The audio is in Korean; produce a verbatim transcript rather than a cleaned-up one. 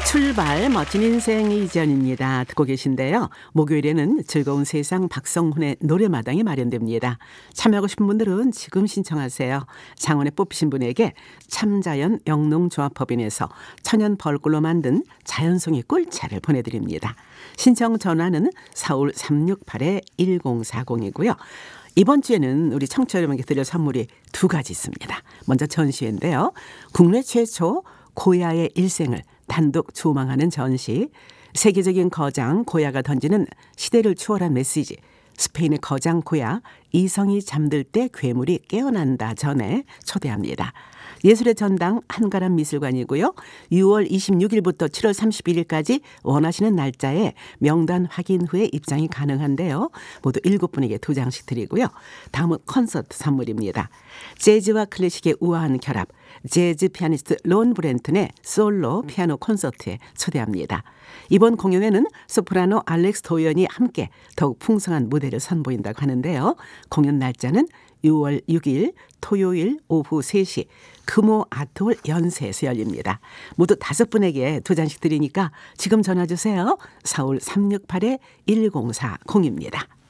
출발 멋진 인생 이전입니다. 듣고 계신데요. 목요일에는 즐거운 세상 박성훈의 노래마당이 마련됩니다. 참여하고 싶은 분들은 지금 신청하세요. 장원에 뽑히신 분에게 참자연 영농조합법인에서 천연 벌꿀로 만든 자연송이 꿀차를 보내드립니다. 신청 전화는 사월 삼육팔 일공사공이고요. 이번 주에는 우리 청취자 여러분께 드릴 선물이 두 가지 있습니다. 먼저 전시회인데요. 국내 최초 고야의 일생을 단독 조망하는 전시, 세계적인 거장 고야가 던지는 시대를 초월한 메시지, 스페인의 거장 고야, 이성이 잠들 때 괴물이 깨어난다 전에 초대합니다. 예술의 전당 한가람 미술관이고요. 유월 이십육일부터 칠월 삼십일일까지 원하시는 날짜에 명단 확인 후에 입장이 가능한데요. 모두 일곱 분에게 두 장씩 드리고요. 다음은 콘서트 선물입니다. 재즈와 클래식의 우아한 결합, 재즈 피아니스트 론 브렌튼의 솔로 피아노 콘서트에 초대합니다. 이번 공연에는 소프라노 알렉스 도연이 함께 더욱 풍성한 무대를 선보인다고 하는데요. 공연 날짜는 유월 육일 토요일 오후 세 시 금호 아트홀 연세에서 열립니다. 모두 다섯 분에게 두 잔씩 드리니까 지금 전화 주세요. 사월 삼육팔 일공사공입니다.